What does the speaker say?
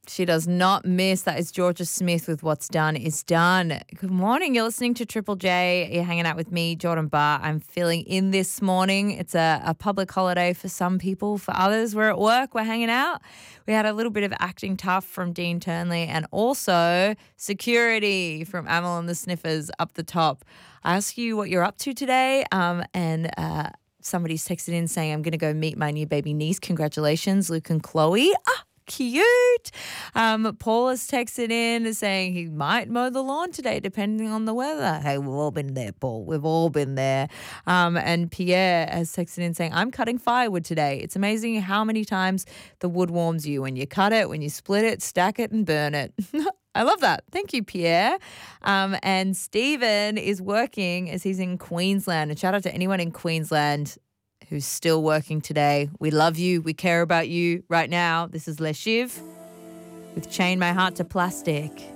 She does not miss. That is Georgia Smith with What's Done is Done. Good morning. You're listening to Triple J. You're hanging out with me, Jordan Barr. I'm filling in this morning. It's a public holiday for some people. For others, we're at work. We're hanging out. We had a little bit of acting tough from Dean Turnley and also security from Amel and the Sniffers up the top. I ask you what you're up to today and somebody's texted in saying, I'm going to go meet my new baby niece. Congratulations, Luke and Chloe. Cute. Paul has texted in saying he might mow the lawn today depending on the weather. Hey, we've all been there, Paul. We've all been there. And Pierre has texted in saying, I'm cutting firewood today. It's amazing how many times the wood warms you when you cut it, when you split it, stack it and burn it. I love that. Thank you, Pierre. And Stephen is working as he's in Queensland. And shout out to anyone in Queensland who's still working today. We love you. We care about you right now. This is Les Chiv with Chain My Heart to Plastic.